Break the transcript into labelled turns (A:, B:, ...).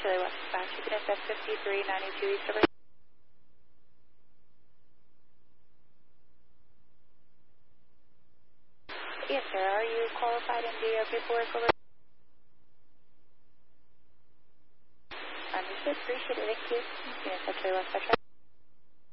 A: Chile West Dispatch. You can accept 5392 East over. Yes, sir. Are you qualified in the paperwork over? Understood. Appreciate it. Thank you. You can accept Chile West Dispatch.